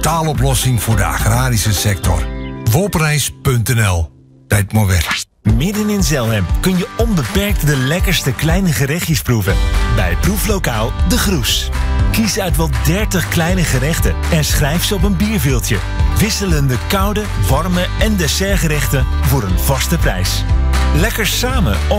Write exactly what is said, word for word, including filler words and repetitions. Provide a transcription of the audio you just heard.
totaaloplossing voor de agrarische sector. Wolprijs punt n l. Tijd maar weg. Midden in Zelhem kun je onbeperkt de lekkerste kleine gerechtjes proeven. Bij proeflokaal De Groes. Kies uit wel dertig kleine gerechten en schrijf ze op een bierviltje. Wisselende koude, warme en dessertgerechten voor een vaste prijs. Lekker samen of